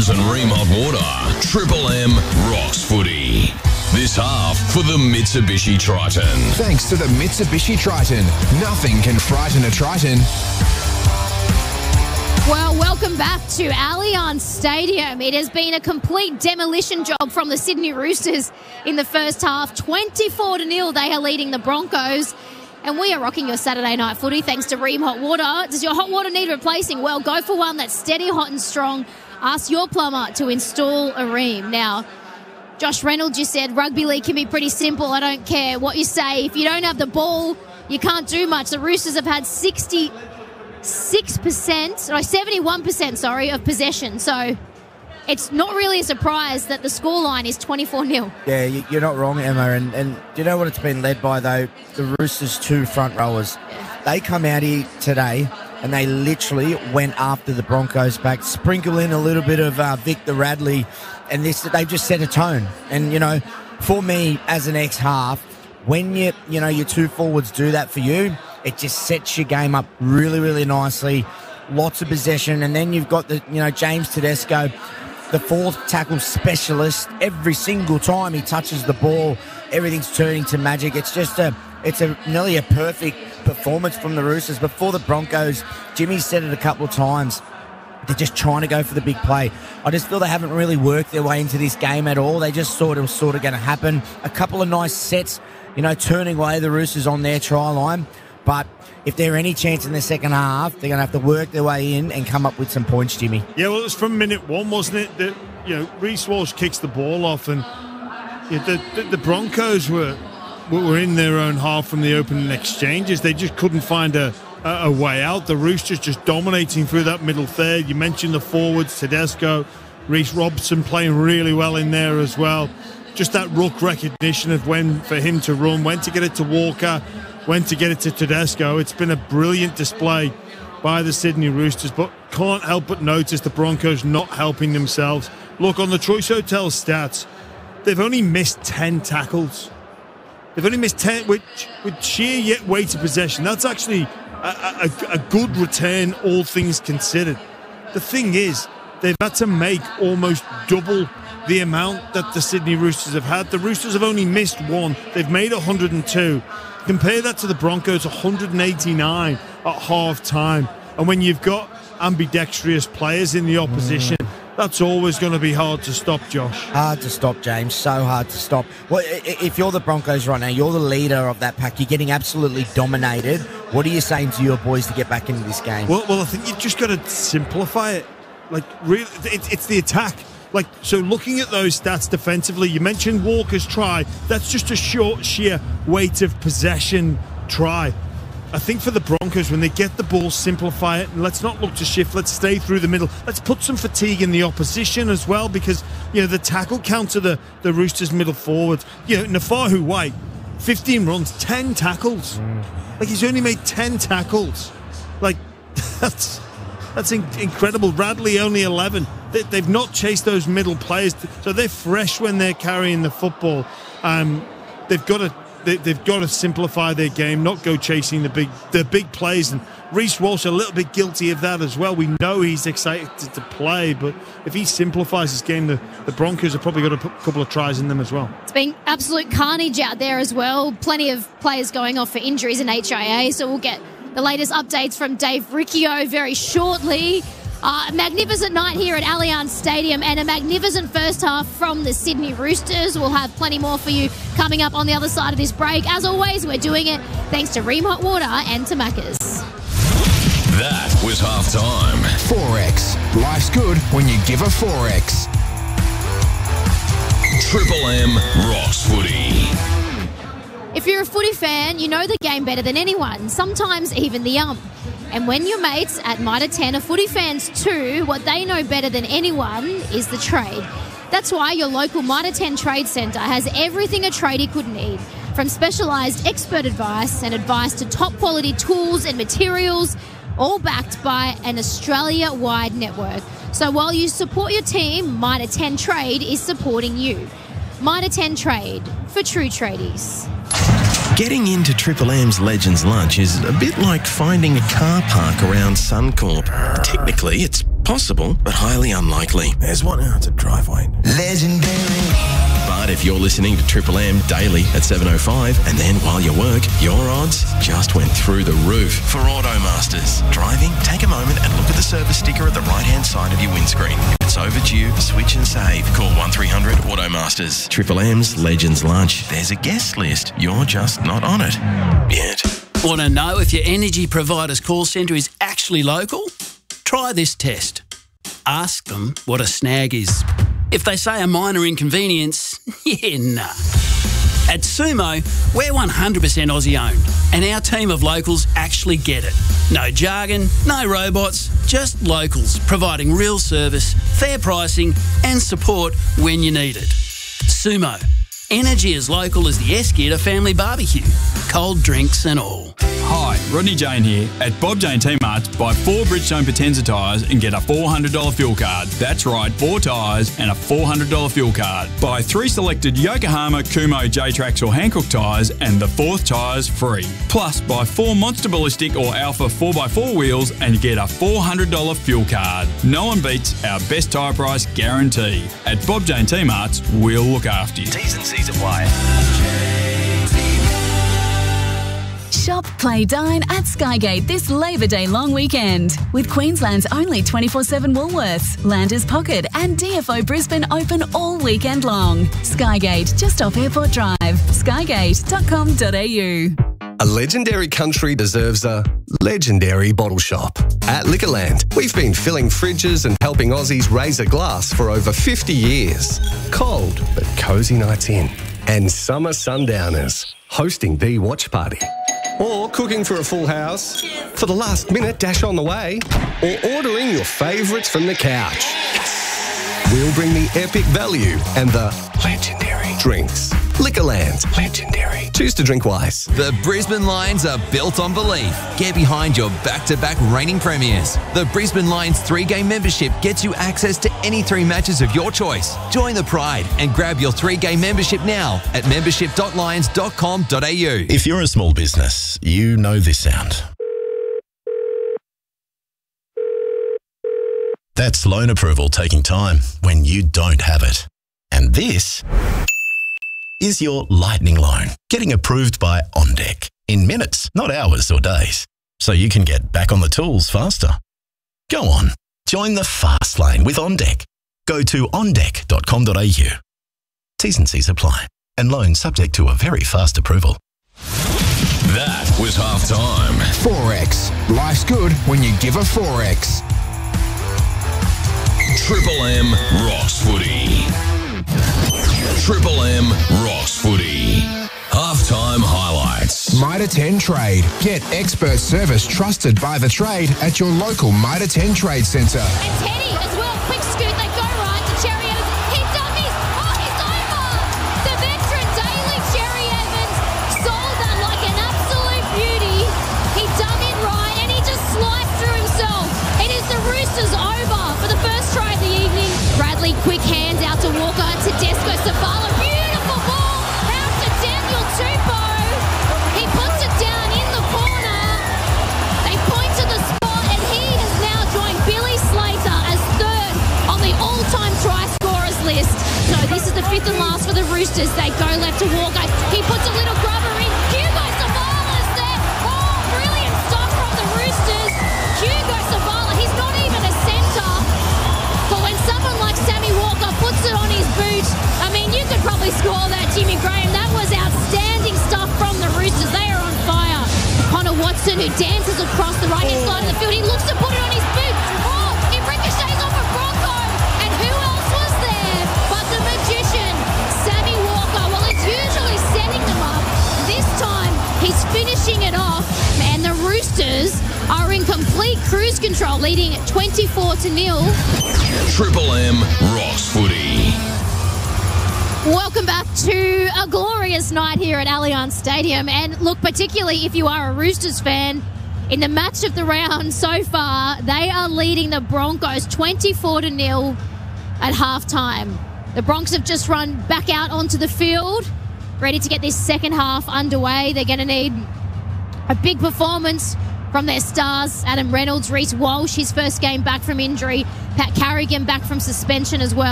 Maccas and Ream Hot Water. Triple M rocks footy. This half for the Mitsubishi Triton. Thanks to the Mitsubishi Triton. Nothing can frighten a Triton. Well, welcome back to Allianz Stadium. It has been a complete demolition job from the Sydney Roosters in the first half. 24-0, they are leading the Broncos. And we are rocking your Saturday night footy thanks to Ream Hot Water. Does your hot water need replacing? Well, go for one that's steady, hot and strong. Ask your plumber to install a Ream. Now, Josh Reynolds, you said rugby league can be pretty simple. I don't care what you say. If you don't have the ball, you can't do much. The Roosters have had 71% of possession. So it's not really a surprise that the scoreline is 24-0. Yeah, you're not wrong, Emma. And do you know what it's been led by, though? The Roosters' two front rowers. They come out here today and they literally went after the Broncos back, sprinkle in a little bit of Victor Radley, and they've just set a tone. And, you know, for me as an ex-half, when your two forwards do that for you, it just sets your game up really, really nicely. Lots of possession. And then you've got James Tedesco, the fourth tackle specialist. Every single time he touches the ball, everything's turning to magic. It's nearly a perfect performance from the Roosters. But for the Broncos, Jimmy said it a couple of times, they're just trying to go for the big play. I just feel they haven't really worked their way into this game at all. They just thought it was sort of going to happen. A couple of nice sets, turning away the Roosters on their try line. But if they're any chance in the second half, they're going to have to work their way in and come up with some points, Jimmy. Yeah, well, it was from minute one, wasn't it? That Reece Walsh kicks the ball off, and the Broncos were in their own half from the opening exchanges. They just couldn't find a way out. The Roosters just dominating through that middle third. You mentioned the forwards, Tedesco, Reece Robson playing really well in there as well. Just that ruck recognition of when for him to run, when to get it to Walker, when to get it to Tedesco. It's been a brilliant display by the Sydney Roosters, but can't help but notice the Broncos not helping themselves. Look, on the Choice Hotel stats, they've only missed 10 tackles. They've only missed 10, with sheer weight of possession. That's actually a good return, all things considered. The thing is, they've had to make almost double the amount that the Sydney Roosters have had. The Roosters have only missed one. They've made 102. Compare that to the Broncos, 189 at half-time. And when you've got ambidextrous players in the opposition, that's always going to be hard to stop, Josh. Hard to stop, James. So hard to stop. Well, if you're the Broncos right now, you're the leader of that pack. You're getting absolutely dominated. What are you saying to your boys to get back into this game? Well, I think you've just got to simplify it. Like, really, it's the attack. Like, so looking at those stats defensively, you mentioned Walker's try. That's just a short, sheer weight of possession try. I think for the Broncos, when they get the ball, simplify it, and let's not look to shift. Let's stay through the middle. Let's put some fatigue in the opposition as well, because the tackle count to the Roosters' middle forwards. Nafahu White, 15 runs, 10 tackles. Like, he's only made 10 tackles. Like, that's incredible. Radley only 11. They've not chased those middle players, so they're fresh when they're carrying the football. They've got to simplify their game, not go chasing the big plays. And Reece Walsh a little bit guilty of that as well. We know he's excited to play, but if he simplifies his game, the Broncos have probably got a couple of tries in them as well. It's been absolute carnage out there as well. Plenty of players going off for injuries in HIA, so we'll get the latest updates from Dave Riccio very shortly. A magnificent night here at Allianz Stadium and a magnificent first half from the Sydney Roosters. We'll have plenty more for you coming up on the other side of this break. As always, we're doing it thanks to Ream Hot Water and to Maccas. That was halftime. Forex. Life's good when you give a Forex. Triple M rocks footy. If you're a footy fan, you know the game better than anyone, sometimes even the ump. And when your mates at Mitre 10 are footy fans too, what they know better than anyone is the trade. That's why your local Mitre 10 Trade Centre has everything a tradie could need, from specialised expert advice and advice to top quality tools and materials, all backed by an Australia-wide network. So while you support your team, Mitre 10 Trade is supporting you. Mitre 10 Trade, for true tradies. Getting into Triple M's Legends Lunch is a bit like finding a car park around Suncorp. Technically, it's Possible, but highly unlikely. There's one out, it's a driveway. Legendary. But if you're listening to Triple M daily at 7:05 and then while you work, your odds just went through the roof. For Automasters, driving, take a moment and look at the service sticker at the right-hand side of your windscreen. If it's overdue, switch and save. Call 1300 Automasters. Triple M's Legends Lunch. There's a guest list. You're just not on it yet. Want to know if your energy provider's call centre is actually local? Try this test. Ask them what a snag is. If they say a minor inconvenience, nah. At Sumo, we're 100% Aussie owned, and our team of locals actually get it. No jargon, no robots, just locals providing real service, fair pricing and support when you need it. Sumo. Energy as local as the Esketer family barbecue. Cold drinks and all. Hi, Rodney Jane here. At Bob Jane T-Marts, buy 4 Bridgestone Potenza tyres and get a $400 fuel card. That's right, 4 tyres and a $400 fuel card. Buy 3 selected Yokohama, Kumo, J-Trax or Hankook tyres and the 4th tyre's free. Plus, buy 4 Monster Ballistic or Alpha 4x4 wheels and get a $400 fuel card. No one beats our best tyre price guarantee. At Bob Jane T-Marts, we'll look after you. T's and C's apply. Shop, play, dine at Skygate this Labor Day long weekend. With Queensland's only 24/7 Woolworths, Landers Pocket and DFO Brisbane open all weekend long. Skygate, just off Airport Drive. Skygate.com.au. A legendary country deserves a legendary bottle shop. At Liquorland, we've been filling fridges and helping Aussies raise a glass for over 50 years. Cold but cosy nights in. And summer sundowners, hosting the watch party. Or cooking for a full house, for the last minute dash on the way, or ordering your favourites from the couch. We'll bring the epic value and the legendary drinks. Liquorland. Legendary. Choose to drink wise. The Brisbane Lions are built on belief. Get behind your back-to-back reigning premiers. The Brisbane Lions 3-game membership gets you access to any 3 matches of your choice. Join the pride and grab your 3-game membership now at membership.lions.com.au. If you're a small business, you know this sound. That's loan approval taking time when you don't have it. And this is your lightning loan getting approved by OnDeck in minutes, not hours or days, so you can get back on the tools faster. Go on, join the fast lane with OnDeck. Go to ondeck.com.au. T's and C's apply, and loan subject to a very fast approval. That was halftime. Forex. Life's good when you give a Forex. Triple M Rocks Footy. Triple M Rocks Footy. Halftime highlights. Mitre 10 Trade. Get expert service trusted by the trade at your local Mitre 10 Trade Centre. And Teddy as well. Quick scoot. They go right to Cherry Evans. He dummies. Oh, he's over. The veteran Daly Cherry Evans sold that like an absolute beauty. He dug in right and he just sliced through himself. It is the Roosters over for the first try of the evening. Bradley, quick hands out to Walker, to Desco Savala. Beautiful ball out to Daniel Tupou. He puts it down in the corner. They point to the spot and he has now joined Billy Slater as third on the all-time try scorers list. So this is the 5th and last for the Roosters. They go left to Walker. He puts a little grubber in. Hugo Savala's there. Oh, brilliant stuff from the Roosters. Hugo Savala, he's not even a centre. But when someone like Sammy Walker puts it on his boot, I mean, you could probably score that, Jimmy Graham. That was outstanding stuff from the Roosters. They are on fire. Connor Watson, who dances across the right-hand side of the field. He looks to put it on his boot. Oh, it ricochets off a Bronco. And who else was there but the magician, Sammy Walker? Well, it's usually setting them up. This time, he's finishing it off. And the Roosters are in complete cruise control, leading 24-0. Triple M Rocks Footy. Welcome back to a glorious night here at Allianz Stadium. And look, particularly if you are a Roosters fan, in the match of the round so far, they are leading the Broncos 24-0 at halftime. The Broncos have just run back out onto the field, ready to get this second half underway. They're going to need a big performance from their stars. Adam Reynolds, Reece Walsh, his first game back from injury. Pat Carrigan back from suspension as well.